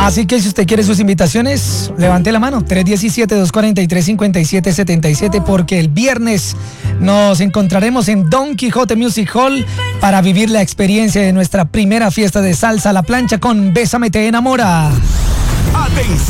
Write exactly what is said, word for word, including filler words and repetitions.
Así que si usted quiere sus invitaciones, levante la mano, tres uno siete, dos cuatro tres, cinco siete siete siete, porque el viernes nos encontraremos en Don Quijote Music Hall para vivir la experiencia de nuestra primera fiesta de salsa a la plancha con Bésame te enamora. Atención.